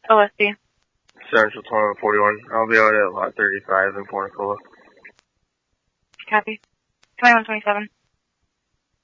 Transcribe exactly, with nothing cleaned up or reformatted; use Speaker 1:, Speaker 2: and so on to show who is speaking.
Speaker 1: O S D.
Speaker 2: Central twenty-one forty-one. I'll be out at lot thirty-five in Pornicola.
Speaker 1: Copy. twenty-one twenty-seven.